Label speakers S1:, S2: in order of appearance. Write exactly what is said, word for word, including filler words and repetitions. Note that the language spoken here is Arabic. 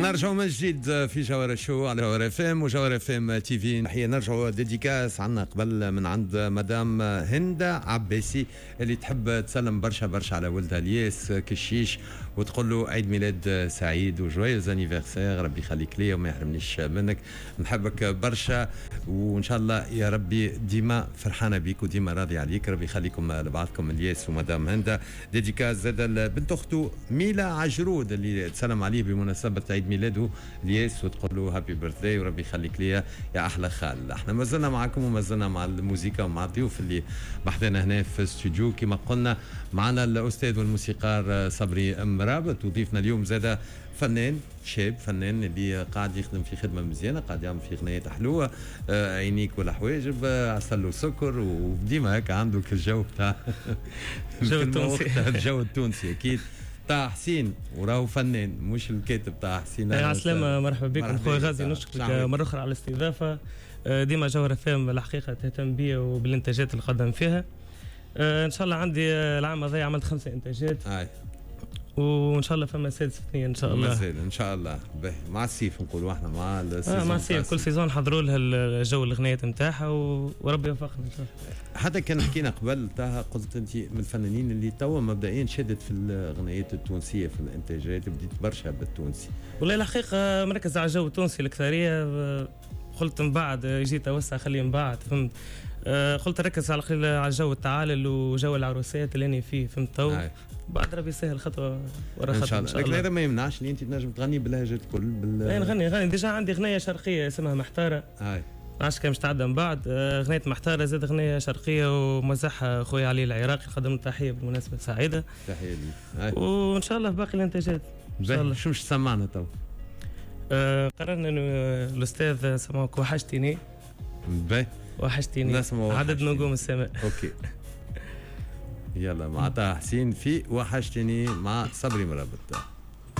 S1: نرجعوا من جديد في جوهر الشو على جوهر اف ام وجوهر اف ام تي في. نحيي نرجعوا ديديكاس عنا قبل من عند مدام هند عباسي اللي تحب تسلم برشا برشا على ولدها الياس كشيش وتقول له عيد ميلاد سعيد وجويز انيفرسير، ربي يخليك ليا وما يحرمنيش منك، نحبك برشا وان شاء الله يا ربي ديما فرحانه بيك وديما راضي عليك، ربي يخليكم لبعضكم الياس ومدام هند. ديديكاس زاد بنت اخته ميلا عجرود اللي تسلم عليه بمناسبه عيد ميلاده الياس وتقول له هابي بيرثداي وربي يخليك ليا يا احلى خال. احنا ما زلنا معكم وما زلنا مع الموسيقى ومع الضيوف اللي بحثنا هنا في الاستوديو. كما قلنا معنا الاستاذ والموسيقار صبري مرابط، وضيفنا اليوم زاد فنان شاب فنان اللي قاعد يخدم في خدمه مزيانه، قاعد يعمل في غنيات حلوه، آه عينيك ولا حواجب، آه عسل وسكر، وديما هكا عنده الجو بتاع
S2: الجو التونسي
S1: الجو التونسي اكيد. طه حسين وراهو فنان مش الكاتب طه حسين.
S2: يا عسلامة، مرحبا بكم خويا غازي، نشكرك مرة أخرى على الاستضافة. ديما جوهر فام الحقيقة تهتم بيا وبالإنتاجات اللي قدم فيها. إن شاء الله عندي العام هذا عملت خمسة إنتاجات.
S1: آه.
S2: وان شاء الله فما سادس اثنين ان شاء الله.
S1: مازال ان شاء الله به مع السيف نقولوا احنا مع السيزون.
S2: آه مع السيف كل سيزون حضروا لها الجو الاغنيات نتاعها و... وربي يوفقنا ان شاء الله.
S1: حتى كان حكينا قبل تاها قلت انت من الفنانين اللي توا مبدئيا شدت في الاغنيات التونسيه في الانتاجات، بديت برشا بالتونسي.
S2: والله الحقيقه مركز على الجو التونسي الاكثريه، قلت من بعد جيت اوسع خليه من بعد فهمت. آه قلت ركز على على جو التعالل وجو العروسات اللي انا فيه فهمت تو. آه. بعد ربي يسهل خطوه ورا خطوه ان شاء الله. لكن هذا ما يمنعش اللي انت تنجم تغني باللهجات الكل بال اي نغني غني ديجا عندي اغنيه شرقيه اسمها محتاره.
S1: اي
S2: عاش كان مش تعدى من بعد. اغنيه محتاره زاد اغنيه شرقيه ومزحها خويا علي العراقي، خدم تحيه بالمناسبه سعيده.
S1: تحيه لي.
S2: وان شاء الله باقي الانتاجات ان شاء الله.
S1: شو مش سمعنا تو؟
S2: آه قررنا انه الاستاذ سمعوك وحشتني.
S1: باهي
S2: وحشتني عدد نجوم السماء.
S1: اوكي يلا مع طه حسين في وحشتني مع صبري مرابط.